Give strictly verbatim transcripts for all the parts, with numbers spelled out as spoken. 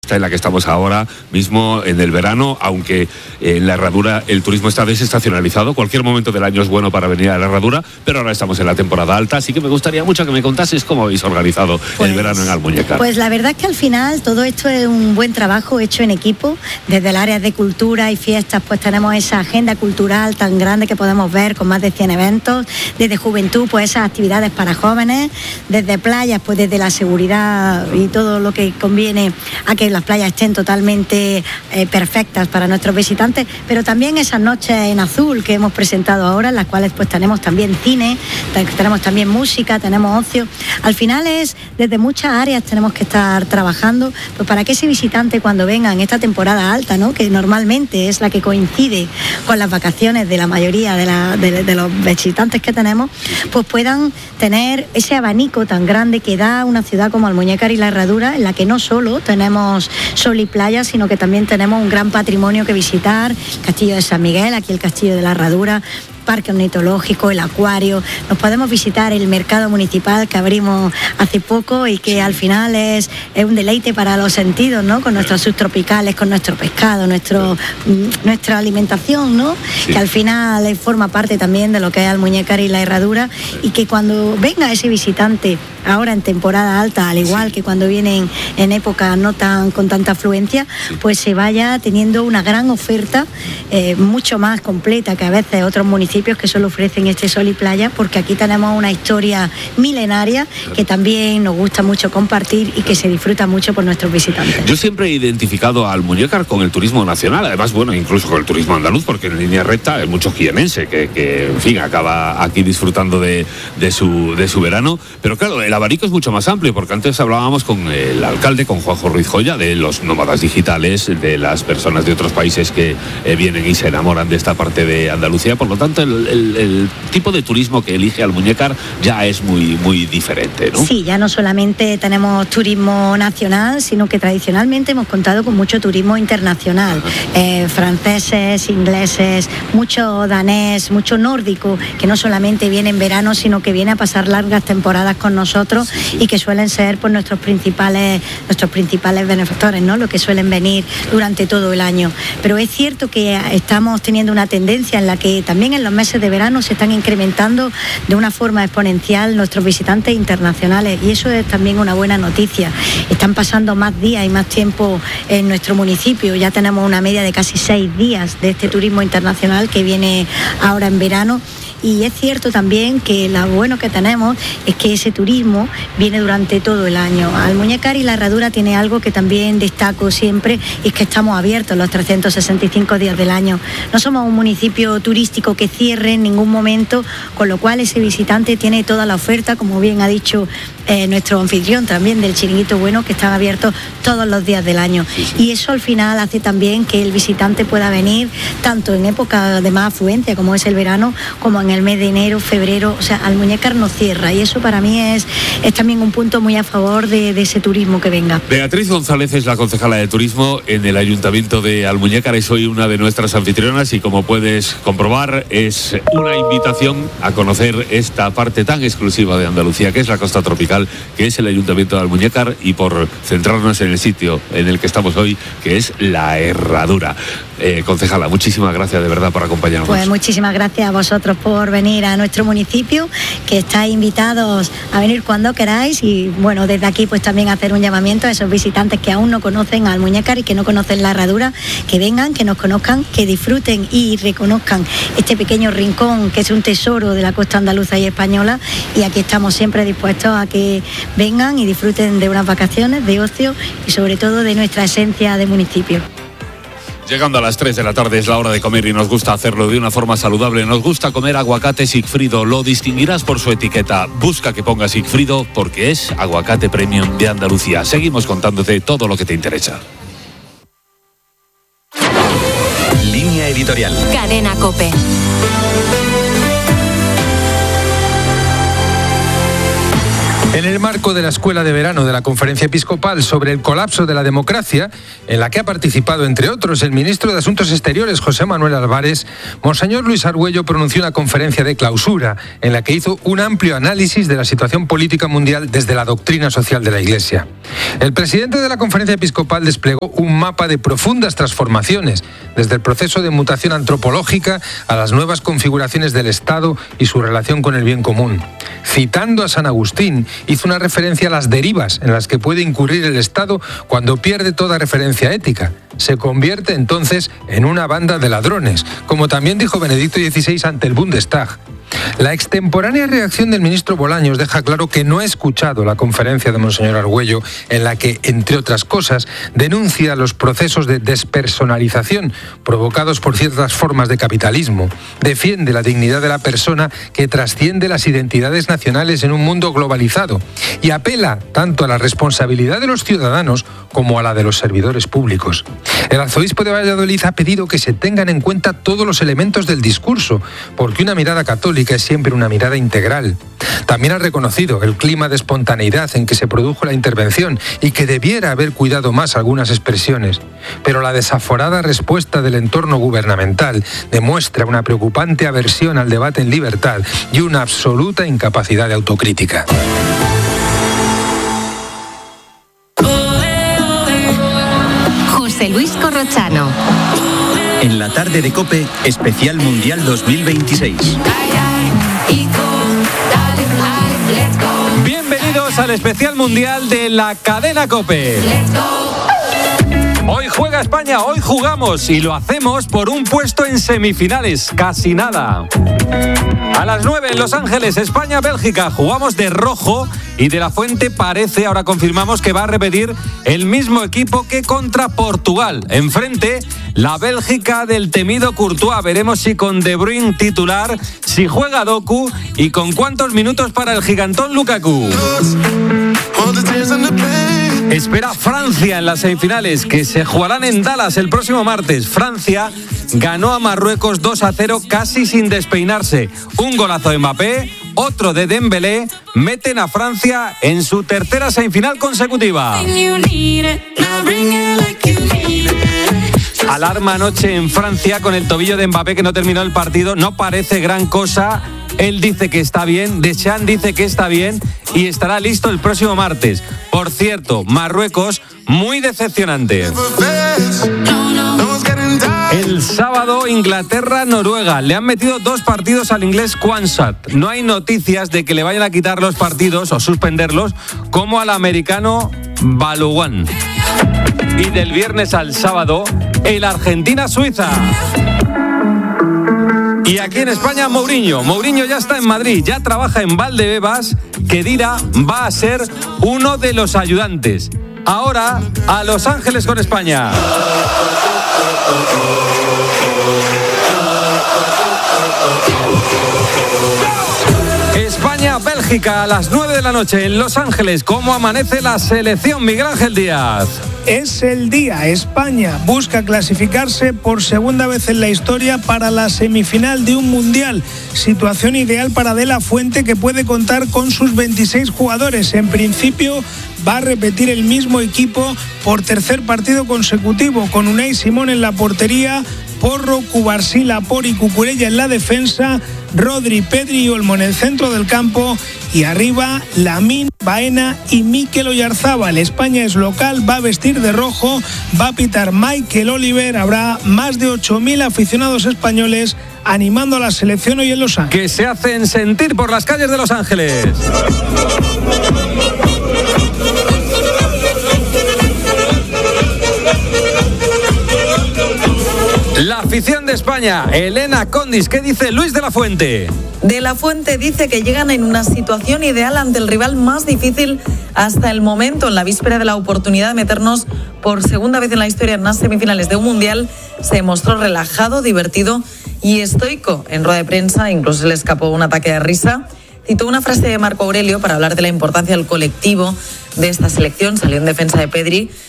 esta en la que estamos ahora mismo en el verano, aunque en la Herradura el turismo está desestacionalizado, cualquier momento del año es bueno para venir a la Herradura, pero ahora estamos en la temporada alta, así que me gustaría mucho que me contases cómo habéis organizado pues, el verano en Almuñécar. Pues la verdad es que al final todo esto es un buen trabajo hecho en equipo. Desde el área de cultura y fiestas pues tenemos esa agenda cultural tan grande que podemos ver con más de cien eventos. Desde juventud pues esas actividades para jóvenes. Desde playas pues desde la seguridad y todo lo que conviene a que las playas estén totalmente eh, perfectas para nuestros visitantes, pero también esas noches en azul que hemos presentado ahora, en las cuales pues tenemos también cine, tenemos también música, tenemos ocio. Al final es desde muchas áreas tenemos que estar trabajando pues para que ese visitante cuando venga en esta temporada alta, ¿no?, que normalmente es la que coincide con las vacaciones de la mayoría de, la, de, de los visitantes que tenemos, pues puedan tener ese abanico tan grande que da una ciudad como Almuñécar y la Herradura, en la que no solo tenemos sol y playa, sino que también tenemos un gran patrimonio que visitar, Castillo de San Miguel, aquí el Castillo de la Herradura, parque ornitológico, el acuario. Nos podemos visitar el mercado municipal que abrimos hace poco y que al final es, es un deleite para los sentidos, ¿no?, con nuestros subtropicales, con nuestro pescado, nuestro, nuestra alimentación, ¿no?, sí. Que al final forma parte también de lo que es Almuñécar y la Herradura, y que cuando venga ese visitante ahora en temporada alta, al igual sí. que cuando vienen en época no tan con tanta afluencia, sí. pues se vaya teniendo una gran oferta, eh, mucho más completa que a veces otros municipios que solo ofrecen este sol y playa, porque aquí tenemos una historia milenaria que también nos gusta mucho compartir y que se disfruta mucho por nuestros visitantes. Yo siempre he identificado a Almuñécar con el turismo nacional, además, bueno, incluso con el turismo andaluz, porque en línea recta hay mucho jienense que, que en fin, acaba aquí disfrutando de, de, su, de su verano, pero claro, el abanico es mucho más amplio, porque antes hablábamos con el alcalde, con Juanjo Ruiz Joya, de los nómadas digitales, de las personas de otros países que eh, vienen y se enamoran de esta parte de Andalucía, por lo tanto, el, el, el tipo de turismo que elige Almuñécar ya es muy, muy diferente, ¿no? Sí, ya no solamente tenemos turismo nacional, sino que tradicionalmente hemos contado con mucho turismo internacional, eh, franceses, ingleses, mucho danés, mucho nórdico, que no solamente viene en verano, sino que viene a pasar largas temporadas con nosotros sí, sí. y que suelen ser pues, nuestros principales, nuestros principales benefactores, ¿no?, los que suelen venir durante todo el año. Pero es cierto que estamos teniendo una tendencia en la que también en los meses de verano se están incrementando de una forma exponencial nuestros visitantes internacionales, y eso es también una buena noticia. Están pasando más días y más tiempo en nuestro municipio, ya tenemos una media de casi seis días de este turismo internacional que viene ahora en verano. Y es cierto también que lo bueno que tenemos es que ese turismo viene durante todo el año. Almuñécar y la Herradura tiene algo que también destaco siempre, y es que estamos abiertos los trescientos sesenta y cinco días del año. No somos un municipio turístico que cierre en ningún momento, con lo cual ese visitante tiene toda la oferta, como bien ha dicho eh, nuestro anfitrión también del Chiringuito Bueno, que están abiertos todos los días del año. Sí, sí. Y eso al final hace también que el visitante pueda venir tanto en época de más afluencia, como es el verano, como en en el mes de enero, febrero. O sea, Almuñécar no cierra, y eso para mí es, es también un punto muy a favor de, de ese turismo que venga. Beatriz González es la concejala de turismo en el Ayuntamiento de Almuñécar, es hoy una de nuestras anfitrionas, y como puedes comprobar es una invitación a conocer esta parte tan exclusiva de Andalucía que es la costa tropical, que es el Ayuntamiento de Almuñécar, y por centrarnos en el sitio en el que estamos hoy, que es la Herradura. Eh, concejala, muchísimas gracias de verdad por acompañarnos. Pues muchísimas gracias a vosotros por venir a nuestro municipio, que estáis invitados a venir cuando queráis, y bueno, desde aquí pues también hacer un llamamiento a esos visitantes que aún no conocen a Almuñécar y que no conocen la Herradura, que vengan, que nos conozcan, que disfruten y reconozcan este pequeño rincón que es un tesoro de la costa andaluza y española, y aquí estamos siempre dispuestos a que vengan y disfruten de unas vacaciones, de ocio y sobre todo de nuestra esencia de municipio. Llegando a las tres de la tarde es la hora de comer, y nos gusta hacerlo de una forma saludable. Nos gusta comer aguacate Sigfrido. Lo distinguirás por su etiqueta. Busca que ponga Sigfrido, porque es aguacate premium de Andalucía. Seguimos contándote todo lo que te interesa. Línea editorial. Cadena COPE. En el marco de la Escuela de Verano de la Conferencia Episcopal sobre el colapso de la democracia, en la que ha participado, entre otros, el ministro de Asuntos Exteriores, José Manuel Álvarez, Monseñor Luis Argüello pronunció una conferencia de clausura en la que hizo un amplio análisis de la situación política mundial desde la doctrina social de la Iglesia. El presidente de la Conferencia Episcopal desplegó un mapa de profundas transformaciones, desde el proceso de mutación antropológica a las nuevas configuraciones del Estado y su relación con el bien común. Citando a San Agustín, hizo una referencia a las derivas en las que puede incurrir el Estado cuando pierde toda referencia ética. Se convierte entonces en una banda de ladrones, como también dijo Benedicto dieciséis ante el Bundestag. La extemporánea reacción del ministro Bolaños deja claro que no ha escuchado la conferencia de Monseñor Argüello, en la que, entre otras cosas, denuncia los procesos de despersonalización provocados por ciertas formas de capitalismo, defiende la dignidad de la persona que trasciende las identidades nacionales en un mundo globalizado y apela tanto a la responsabilidad de los ciudadanos como a la de los servidores públicos. El arzobispo de Valladolid ha pedido que se tengan en cuenta todos los elementos del discurso, porque una mirada católica es siempre una mirada integral. También ha reconocido el clima de espontaneidad en que se produjo la intervención y que debiera haber cuidado más algunas expresiones. Pero la desaforada respuesta del entorno gubernamental demuestra una preocupante aversión al debate en libertad y una absoluta incapacidad de autocrítica. José Luis Corrochano. En la tarde de COPE, especial Mundial dos mil veintiséis. Bienvenidos al especial mundial de la cadena COPE. Hoy juega España, hoy jugamos y lo hacemos por un puesto en semifinales, casi nada. A las nueve en Los Ángeles, España-Bélgica, jugamos de rojo y De la Fuente parece, ahora confirmamos que va a repetir el mismo equipo que contra Portugal. Enfrente, la Bélgica del temido Courtois. Veremos si con De Bruyne titular, si juega Doku y con cuántos minutos para el gigantón Lukaku. Espera Francia en las semifinales, que se jugarán en Dallas el próximo martes. Francia ganó a Marruecos dos a cero casi sin despeinarse. Un golazo de Mbappé, otro de Dembélé, meten a Francia en su tercera semifinal consecutiva. Alarma anoche en Francia con el tobillo de Mbappé, que no terminó el partido. No parece gran cosa. Él dice que está bien, Deschamps dice que está bien y estará listo el próximo martes. Por cierto, Marruecos, muy decepcionante. El sábado, Inglaterra-Noruega. Le han metido dos partidos al inglés Kwanzaa. No hay noticias de que le vayan a quitar los partidos o suspenderlos, como al americano Balogun. Y del viernes al sábado, el Argentina-Suiza. Y aquí en España, Mourinho. Mourinho ya está en Madrid, ya trabaja en Valdebebas. Khedira va a ser uno de los ayudantes. Ahora, a Los Ángeles con España. España-Bélgica a las nueve de la noche en Los Ángeles. ¿Cómo amanece la selección, Miguel Ángel Díaz? Es el día. España busca clasificarse por segunda vez en la historia para la semifinal de un mundial. Situación ideal para De la Fuente, que puede contar con sus veintiséis jugadores. En principio va a repetir el mismo equipo por tercer partido consecutivo, con Unai Simón en la portería, Porro, Cubarsí, Laport y Cucurella en la defensa, Rodri, Pedri y Olmo en el centro del campo y arriba Lamine, Baena y Mikel Oyarzábal. España es local, va a vestir de rojo, va a pitar Michael Oliver. Habrá más de ocho mil aficionados españoles animando a la selección hoy en Los Ángeles. Que se hacen sentir por las calles de Los Ángeles. La afición de España, Elena Condis, ¿qué dice Luis de la Fuente? De la Fuente dice que llegan en una situación ideal ante el rival más difícil hasta el momento. En la víspera de la oportunidad de meternos por segunda vez en la historia en unas semifinales de un mundial, se mostró relajado, divertido y estoico. En rueda de prensa incluso le escapó un ataque de risa. Citó una frase de Marco Aurelio para hablar de la importancia del colectivo de esta selección. Salió en defensa de Pedri,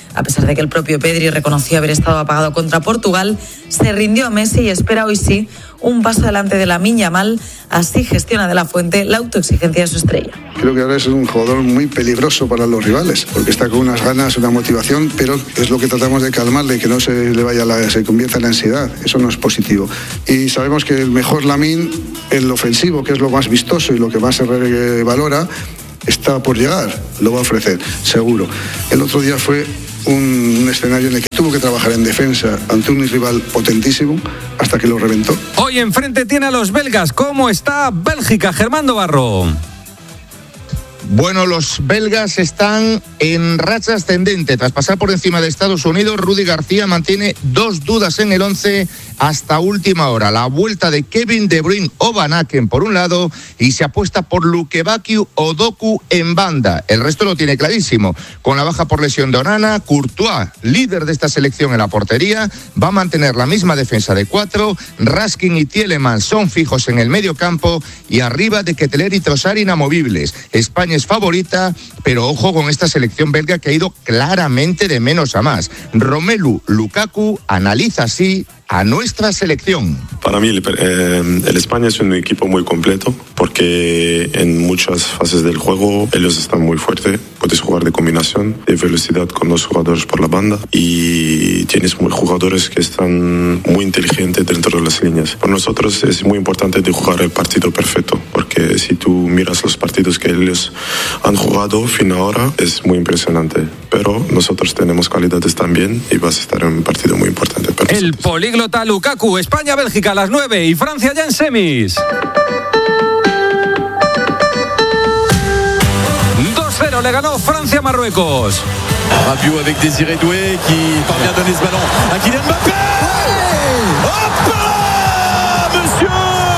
A pesar de que el propio Pedri reconoció haber estado apagado contra Portugal, se rindió a Messi y espera hoy sí un paso adelante de Lamine Yamal. Así gestiona De La Fuente la autoexigencia de su estrella. Creo que ahora es un jugador muy peligroso para los rivales, porque está con unas ganas, una motivación, pero es lo que tratamos de calmarle, que no se le vaya la, se convierta en ansiedad. Eso no es positivo. Y sabemos que el mejor Lamine, el ofensivo, que es lo más vistoso y lo que más se valora, está por llegar, lo va a ofrecer, seguro. El otro día fue un, un escenario en el que tuvo que trabajar en defensa ante un rival potentísimo hasta que lo reventó. Hoy enfrente tiene a los belgas. ¿Cómo está Bélgica, Germán Barro? Bueno, los belgas están en racha ascendente. Tras pasar por encima de Estados Unidos, Rudy García mantiene dos dudas en el once hasta última hora. La vuelta de Kevin De Bruyne o Van Aken por un lado y se apuesta por Lukebakio o Doku en banda. El resto lo tiene clarísimo. Con la baja por lesión de Onana, Courtois, líder de esta selección en la portería, va a mantener la misma defensa de cuatro. Raskin y Tielemans son fijos en el medio campo y arriba de Ketelaere y Trossard inamovibles. España es favorita, pero ojo con esta selección belga que ha ido claramente de menos a más. Romelu Lukaku analiza así a nuestra selección. Para mí el, eh, el España es un equipo muy completo porque en muchas fases del juego ellos están muy fuertes. Puedes jugar de combinación, de velocidad con dos jugadores por la banda y tienes jugadores que están muy inteligentes dentro de las líneas. Para nosotros es muy importante de jugar el partido perfecto porque si tú miras los partidos que ellos han jugado fin ahora es muy impresionante. Pero nosotros tenemos calidades también y vas a estar en un partido muy importante para El nosotros. políglota Lukaku, España-Bélgica a las nueve y Francia ya en semis. dos cero le ganó Francia a Marruecos. Rabiot avec Désiré Doué qui parvient à donner ce ballon à Kylian Mbappé. Hop là, monsieur!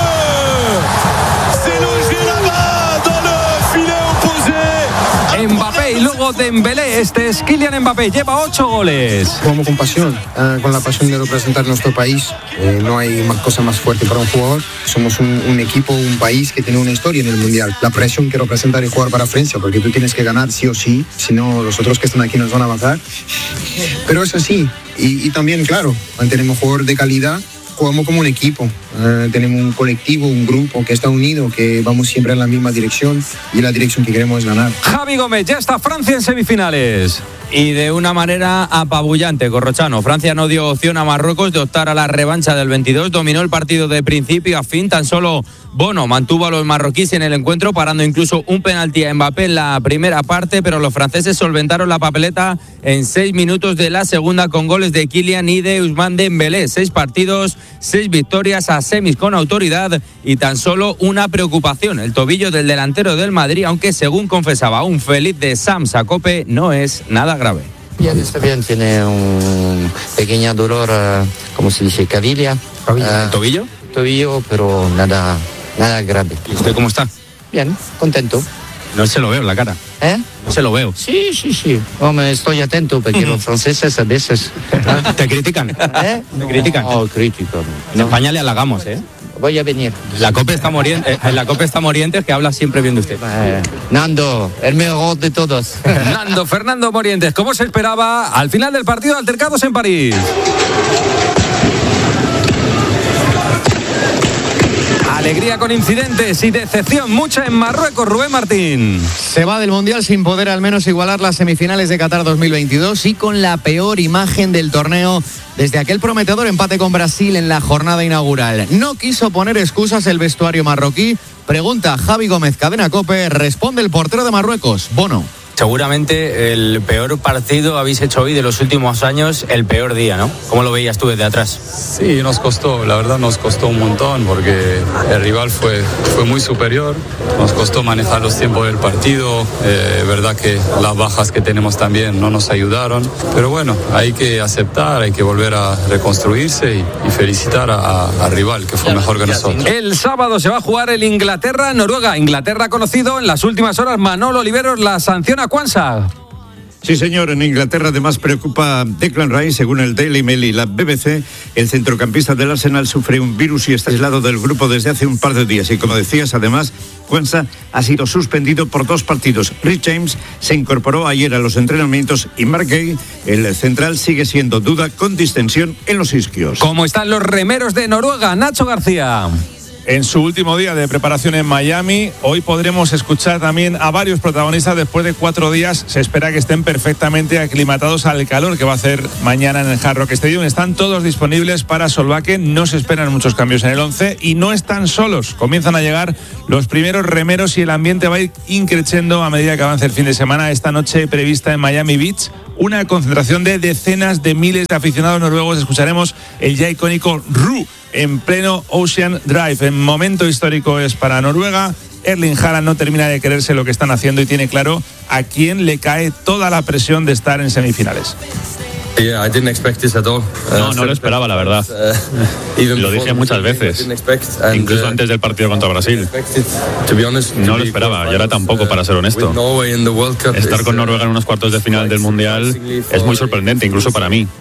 C'est logé là-bas dans le filet opposé. Mbappé y luego Dembélé. Este es Kylian Mbappé, lleva ocho goles. Jugamos con pasión, eh, con la pasión de representar nuestro país. Eh, no hay más cosa más fuerte para un jugador. Somos un, un equipo, un país que tiene una historia en el Mundial. La presión que representar y jugar para Francia, porque tú tienes que ganar sí o sí, si no los otros que están aquí nos van a matar. Pero es así. Y, y también, claro, mantenemos jugadores de calidad. Jugamos como un equipo, uh, tenemos un colectivo, un grupo que está unido, que vamos siempre en la misma dirección y la dirección que queremos es ganar. Javi Gómez, ya está Francia en semifinales. Y de una manera apabullante, Corrochano. Francia no dio opción a Marruecos de optar a la revancha del veintidós, dominó el partido de principio a fin, tan solo Bono mantuvo a los marroquíes en el encuentro, parando incluso un penalti a Mbappé en la primera parte, pero los franceses solventaron la papeleta en seis minutos de la segunda con goles de Kylian y de Ousmane Dembélé. Seis partidos, seis victorias a semis con autoridad y tan solo una preocupación, el tobillo del delantero del Madrid, aunque según confesaba un feliz de Sam Sacope, no es nada grave. Bien, está bien, tiene un pequeño dolor, uh, como se dice, cavilla. Uh, ¿Tobillo? Tobillo, pero nada, nada grave. ¿Y usted cómo está? Bien, contento. No se lo veo en la cara. ¿Eh? No se lo veo. Sí, sí, sí. Hombre, estoy atento porque los franceses a veces... ¿eh? ¿Te critican? ¿Eh? ¿Te critican? No, critican. En No. España le halagamos, ¿eh? Voy a venir. La Copa está moriente, eh, la Copa está moriente, que habla siempre bien de usted. Eh, Nando, el mejor de todos. Nando Fernando Morientes, como se esperaba, al final del partido altercados en París. Alegría con incidentes y decepción mucha en Marruecos, Rubén Martín. Se va del Mundial sin poder al menos igualar las semifinales de Qatar dos mil veintidós y con la peor imagen del torneo desde aquel prometedor empate con Brasil en la jornada inaugural. No quiso poner excusas el vestuario marroquí. Pregunta Javi Gómez, Cadena COPE, responde el portero de Marruecos, Bono. Seguramente el peor partido habéis hecho hoy de los últimos años, el peor día, ¿no? ¿Cómo lo veías tú desde atrás? Sí, nos costó, la verdad nos costó un montón porque el rival fue, fue muy superior, nos costó manejar los tiempos del partido, eh, verdad que las bajas que tenemos también no nos ayudaron, pero bueno, hay que aceptar, hay que volver a reconstruirse y, y felicitar al rival que fue mejor que nosotros. El sábado se va a jugar el Inglaterra-Noruega. Inglaterra ha conocido en las últimas horas Manolo Oliveros la sanción a Quansah. Sí, señor. En Inglaterra además preocupa Declan Rice, según el Daily Mail y la B B C. El centrocampista del Arsenal sufre un virus y está aislado del grupo desde hace un par de días. Y como decías, además, Quansah ha sido suspendido por dos partidos. Rich James se incorporó ayer a los entrenamientos y Mark Gay, el central, sigue siendo duda con distensión en los isquios. ¿Cómo están los remeros de Noruega? Nacho García. En su último día de preparación en Miami, hoy podremos escuchar también a varios protagonistas. Después de cuatro días se espera que estén perfectamente aclimatados al calor que va a hacer mañana en el Hard Rock Stadium. Están todos disponibles para Solbakken, no se esperan muchos cambios en el once y no están solos. Comienzan a llegar los primeros remeros y el ambiente va a ir increciendo a medida que avance el fin de semana. Esta noche prevista en Miami Beach, una concentración de decenas de miles de aficionados noruegos. Escucharemos el ya icónico Ru en pleno Ocean Drive. En momento histórico es para Noruega. Erling Haaland no termina de creerse lo que están haciendo y tiene claro a quién le cae toda la presión de estar en semifinales. Yeah, I didn't expect this at all. No, no lo esperaba, la verdad. Lo dije muchas veces, incluso antes del partido contra Brasil. No lo esperaba, y ahora tampoco, para ser honesto. Estar con Noruega en unos cuartos de final del Mundial es muy sorprendente, incluso para mí.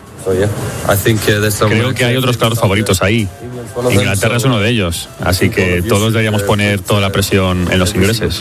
Creo que hay otros claros favoritos ahí. Inglaterra es uno de ellos, así que todos deberíamos poner toda la presión en los ingleses.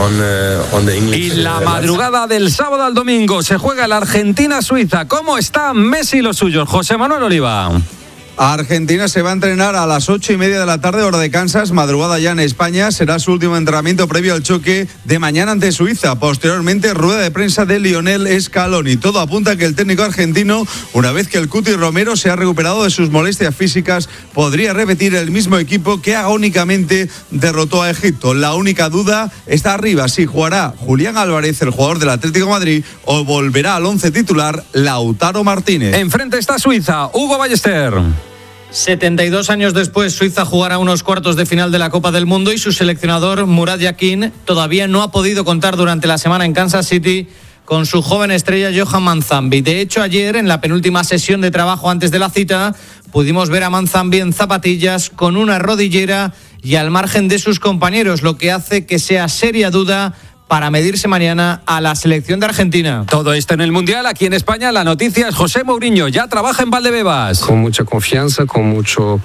Y la madrugada del sábado al domingo se juega la Argentina-Suiza. ¿Cómo está Messi y los suyos? José Manuel Oliva. Argentina se va a entrenar a las ocho y media de la tarde, hora de Kansas, madrugada ya en España. Será su último entrenamiento previo al choque de mañana ante Suiza. Posteriormente, rueda de prensa de Lionel Scaloni. Todo apunta a que el técnico argentino, una vez que el Cuti Romero se ha recuperado de sus molestias físicas, podría repetir el mismo equipo que agónicamente derrotó a Egipto. La única duda está arriba, si jugará Julián Álvarez, el jugador del Atlético de Madrid, o volverá al once titular Lautaro Martínez. Enfrente está Suiza, Hugo Ballester. setenta y dos años después, Suiza jugará unos cuartos de final de la Copa del Mundo y su seleccionador, Murat Yakin, todavía no ha podido contar durante la semana en Kansas City con su joven estrella Johan Manzambi. De hecho, ayer, en la penúltima sesión de trabajo antes de la cita, pudimos ver a Manzambi en zapatillas, con una rodillera y al margen de sus compañeros, lo que hace que sea seria duda para medirse mañana a la selección de Argentina. Todo esto en el Mundial. Aquí en España la noticia es José Mourinho, ya trabaja en Valdebebas. Con mucha confianza, con mucho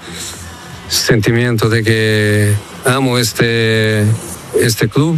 sentimiento de que amo este, este club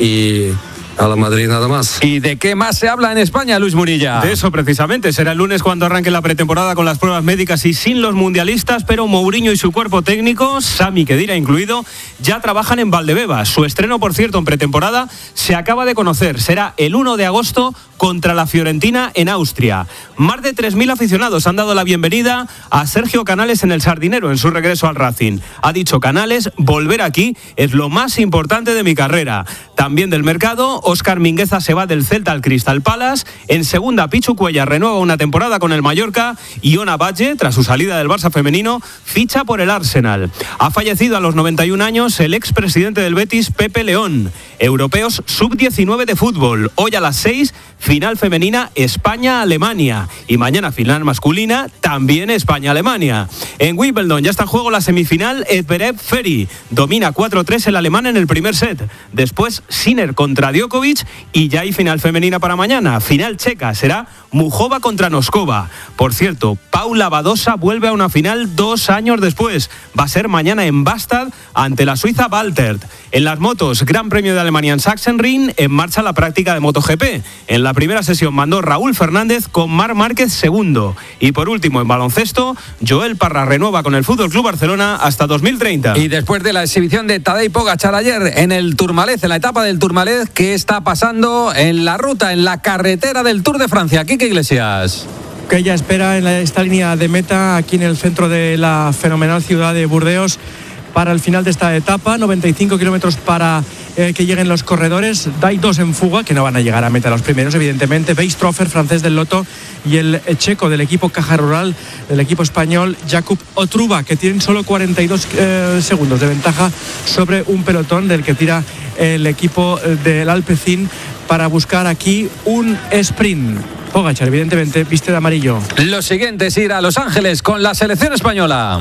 y a la Madrid nada más. ¿Y de qué más se habla en España, Luis Murilla? De eso precisamente, será el lunes cuando arranque la pretemporada con las pruebas médicas y sin los mundialistas, pero Mourinho y su cuerpo técnico, Sami Khedira incluido, ya trabajan en Valdebebas. Su estreno, por cierto, en pretemporada se acaba de conocer, será el uno de agosto contra la Fiorentina en Austria. Más de tres mil aficionados han dado la bienvenida a Sergio Canales en el Sardinero en su regreso al Racing. Ha dicho Canales, volver aquí es lo más importante de mi carrera. También del mercado, Óscar Mingueza se va del Celta al Crystal Palace. En segunda, Pichu Cuellar renueva una temporada con el Mallorca y Ona Batlle, tras su salida del Barça femenino, ficha por el Arsenal. Ha fallecido a los noventa y un años el expresidente del Betis, Pepe León. Europeos sub diecinueve de fútbol. Hoy a las seis, final femenina España-Alemania. Y mañana final masculina, también España-Alemania. En Wimbledon ya está en juego la semifinal Zverev-Ferry. Domina cuatro tres el alemán en el primer set. Después Sinner contra Djokovic y ya hay final femenina para mañana. Final checa será Mujova contra Noskova. Por cierto, Paula Badosa vuelve a una final dos años después. Va a ser mañana en Bastad ante la suiza Waltert. En las motos, Gran Premio de Alemania en Sachsenring, en marcha la práctica de MotoGP. En la primera sesión mandó Raúl Fernández con Marc Márquez segundo. Y por último, en baloncesto, Joel Parra renueva con el F C Barcelona hasta dos mil treinta. Y después de la exhibición de Tadej Pogačar ayer en el Tourmalet, en la etapa del Tourmalet, ¿qué está pasando en la ruta, en la carretera del Tour de Francia? Quique Iglesias. Que ella espera en esta línea de meta, aquí en el centro de la fenomenal ciudad de Burdeos, para el final de esta etapa. Noventa y cinco kilómetros para eh, que lleguen los corredores. Hay dos en fuga que no van a llegar a meta los primeros, evidentemente. Weistrofer, francés del Lotto, y el checo del equipo Caja Rural, del equipo español Jakub Otruba, que tienen solo cuarenta y dos eh, segundos de ventaja sobre un pelotón del que tira el equipo del Alpecin para buscar aquí un sprint. Pogačar, evidentemente, viste de amarillo. Lo siguiente es ir a Los Ángeles con la selección española.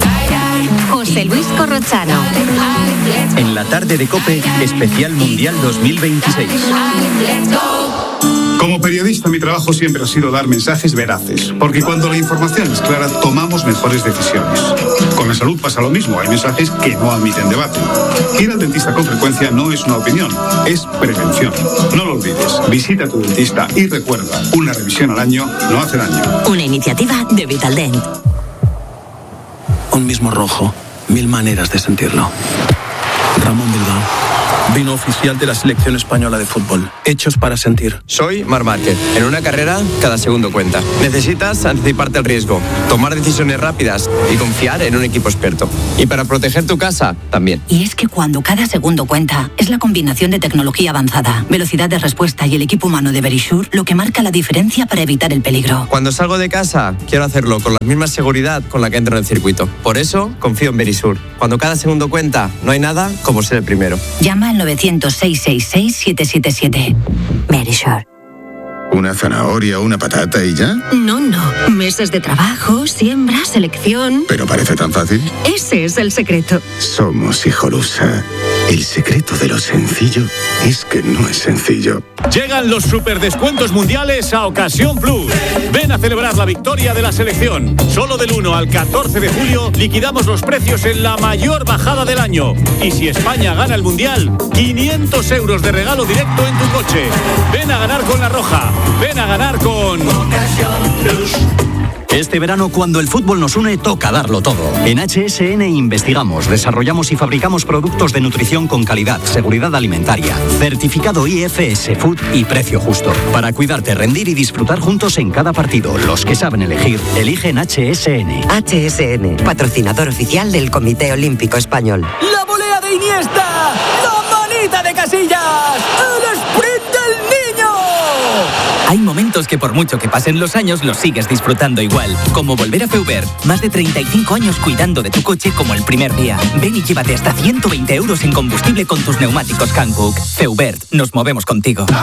José Luis Corrochano. En la tarde de COPE, especial Mundial dos mil veintiséis. Como periodista, mi trabajo siempre ha sido dar mensajes veraces, porque cuando la información es clara, tomamos mejores decisiones. Con la salud pasa lo mismo, hay mensajes que no admiten debate. Ir al dentista con frecuencia no es una opinión, es prevención. No lo olvides, visita a tu dentista y recuerda, una revisión al año no hace daño. Una iniciativa de Vitaldent. Un mismo rojo, mil maneras de sentirlo. Ramón Bilbao, vino oficial de la selección española de fútbol, hechos para sentir. Soy Marc Márquez. En una carrera, cada segundo cuenta. Necesitas anticiparte al riesgo, tomar decisiones rápidas y confiar en un equipo experto. Y para proteger tu casa, también. Y es que cuando cada segundo cuenta, es la combinación de tecnología avanzada, velocidad de respuesta y el equipo humano de Verisure lo que marca la diferencia para evitar el peligro. Cuando salgo de casa, quiero hacerlo con la misma seguridad con la que entro en el circuito. Por eso, confío en Verisure. Cuando cada segundo cuenta, no hay nada como ser el primero. Llama al novecientos, seiscientos sesenta y seis, siete siete siete. Verisure. ¿Una zanahoria o una patata y ya? No, no. Meses de trabajo, siembra, selección. Pero parece tan fácil. Ese es el secreto. Somos Hijolusa. El secreto de lo sencillo es que no es sencillo. Llegan los superdescuentos mundiales a Ocasión Plus. Ven a celebrar la victoria de la selección. Solo del uno al catorce de julio liquidamos los precios en la mayor bajada del año. Y si España gana el mundial, quinientos euros de regalo directo en tu coche. Ven a ganar con La Roja. Ven a ganar con Ocasión Plus. Este verano, cuando el fútbol nos une, toca darlo todo. En H S N investigamos, desarrollamos y fabricamos productos de nutrición con calidad, seguridad alimentaria, certificado I F S Food y precio justo. Para cuidarte, rendir y disfrutar juntos en cada partido. Los que saben elegir, eligen H S N. H S N, patrocinador oficial del Comité Olímpico Español. ¡La volea de Iniesta! ¡La manita de Casillas! ¡El sprint del niño! Hay momentos que por mucho que pasen los años los sigues disfrutando igual. Como volver a Feubert. Más de treinta y cinco años cuidando de tu coche como el primer día. Ven y llévate hasta ciento veinte euros en combustible con tus neumáticos Hankook. Feubert, nos movemos contigo.